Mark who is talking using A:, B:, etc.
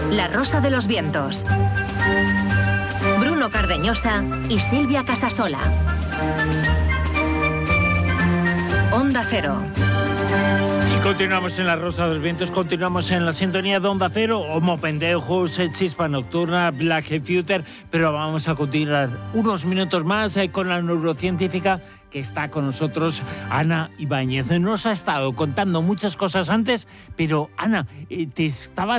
A: La Rosa de los Vientos. Bruno Cardeñosa y Silvia Casasola. Onda Cero.
B: Y continuamos en La Rosa de los Vientos, continuamos en la sintonía de Onda Cero, Homo Pendejos, Chispa Nocturna, Black Future, pero vamos a continuar unos minutos más con la neurocientífica que está con nosotros, Ana Ibáñez. Nos ha estado contando muchas cosas antes, pero Ana, te estabas